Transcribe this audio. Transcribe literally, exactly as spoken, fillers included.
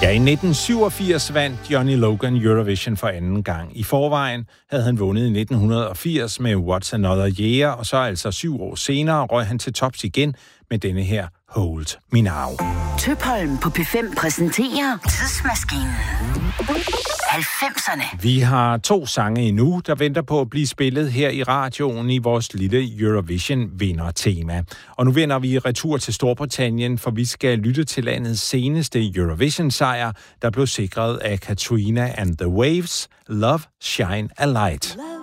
Ja, i nitten syvogfirs vandt Johnny Logan Eurovision for anden gang. I forvejen havde han vundet i nitten firs med What's Another Year, og så altså syv år senere røg han til tops igen med denne her Hold Me Now. Tøpholm på P fem præsenterer Tidsmaskinen. halvfemserne. Vi har to sange endnu, der venter på at blive spillet her i radioen i vores lille Eurovision-vinder-tema. Og nu vender vi retur til Storbritannien, for vi skal lytte til landets seneste Eurovision-sejr, der blev sikret af Katrina and the Waves, Love Shine a Light.